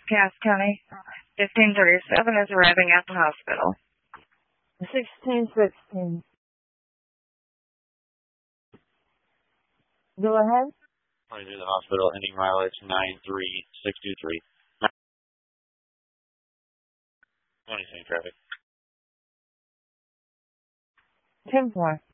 Cass County. 1537 is arriving at the hospital. 1616. Go ahead. Going to the hospital, ending mileage 93623. 20 traffic. 10-4.